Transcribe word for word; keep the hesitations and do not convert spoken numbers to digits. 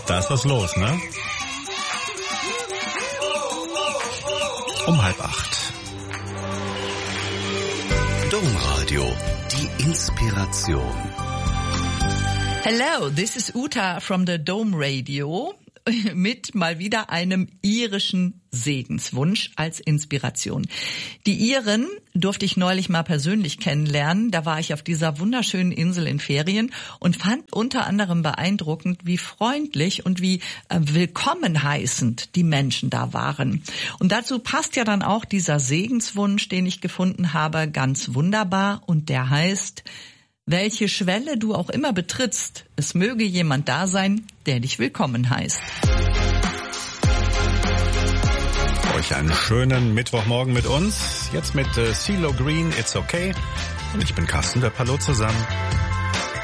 Da ist was los, ne? Um halb acht. Domradio, die Inspiration. Hello, this is Uta from the Dome Radio mit mal wieder einem irischen Segenswunsch als Inspiration. Die Iren durfte ich neulich mal persönlich kennenlernen. Da war ich auf dieser wunderschönen Insel in Ferien und fand unter anderem beeindruckend, wie freundlich und wie äh, willkommen heißend die Menschen da waren. Und dazu passt ja dann auch dieser Segenswunsch, den ich gefunden habe, ganz wunderbar. Und der heißt: Welche Schwelle du auch immer betrittst, es möge jemand da sein, der dich willkommen heißt. Euch einen schönen Mittwochmorgen mit uns. Jetzt mit äh, CeeLo Green, It's Okay. Und ich bin Carsten, der Hallo zusammen.